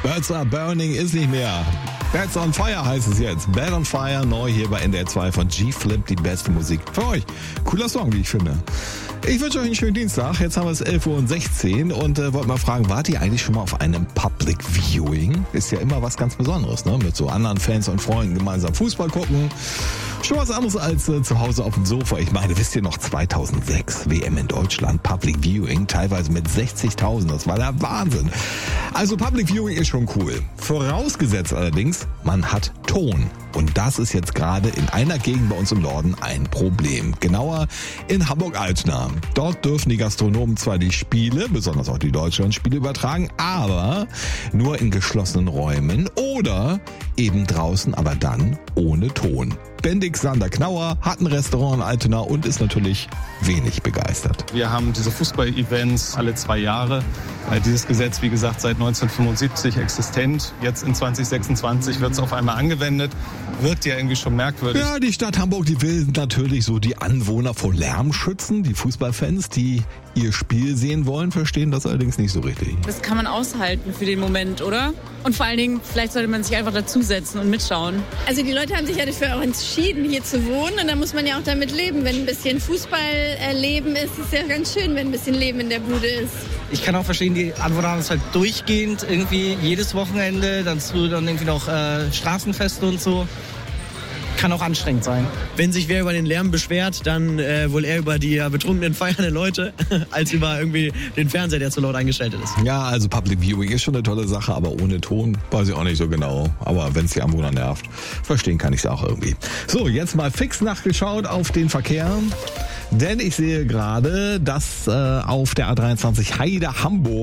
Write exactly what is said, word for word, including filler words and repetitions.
Birds Are Burning ist nicht mehr. Bats on Fire heißt es jetzt. Bad on Fire, neu hier bei N D R zwei von G-Flip, die beste Musik für euch. Cooler Song, wie ich finde. Ich wünsche euch einen schönen Dienstag. Jetzt haben wir es elf Uhr sechzehn und äh, wollte mal fragen, wart ihr eigentlich schon mal auf einem Public Viewing? Ist ja immer was ganz Besonderes, ne? Mit so anderen Fans und Freunden gemeinsam Fußball gucken. Schon was anderes als äh, zu Hause auf dem Sofa. Ich meine, wisst ihr noch, zweitausendsechs W M in Deutschland, Public Viewing, teilweise mit sechzigtausend. Das war der Wahnsinn. Also Public Viewing ist schon cool. Vorausgesetzt allerdings, man hat Ton. Und das ist jetzt gerade in einer Gegend bei uns im Norden ein Problem. Genauer in Hamburg-Altena. Dort dürfen die Gastronomen zwar die Spiele, besonders auch die Deutschlandspiele, übertragen, aber nur in geschlossenen Räumen oder eben draußen, aber dann ohne Ton. Bendix Sander Knauer hat ein Restaurant in Altena und ist natürlich wenig begeistert. Wir haben diese Fußball-Events alle zwei Jahre. Dieses Gesetz, wie gesagt, seit neunzehnhundertfünfundsiebzig existent. Jetzt in zwanzig sechsundzwanzig wird es auf einmal angewendet. Wirkt ja irgendwie schon merkwürdig. Ja, die Stadt Hamburg, die will natürlich so die Anwohner vor Lärm schützen. Die Fußballfans, die ihr Spiel sehen wollen, verstehen das allerdings nicht so richtig. Das kann man aushalten für den Moment, oder? Und vor allen Dingen, vielleicht sollte man sich einfach dazusetzen und mitschauen. Also die Leute haben sich ja dafür auch entschieden, hier zu wohnen. Und da muss man ja auch damit leben. Wenn ein bisschen Fußball erleben ist, ist es ja ganz schön, wenn ein bisschen Leben in der Bude ist. Ich kann auch verstehen, die Anwohner haben es halt durchgehend irgendwie jedes Wochenende. Dazu dann irgendwie noch äh, Straßenfeste und so. Kann auch anstrengend sein. Wenn sich wer über den Lärm beschwert, dann äh, wohl eher über die äh, betrunkenen, feiernden Leute, als über irgendwie den Fernseher, der zu laut eingeschaltet ist. Ja, also Public Viewing ist schon eine tolle Sache, aber ohne Ton weiß ich auch nicht so genau. Aber wenn es die Anwohner nervt, verstehen kann ich es auch irgendwie. So, jetzt mal fix nachgeschaut auf den Verkehr. Denn ich sehe gerade, dass äh, auf der A dreiundzwanzig Heide Hamburg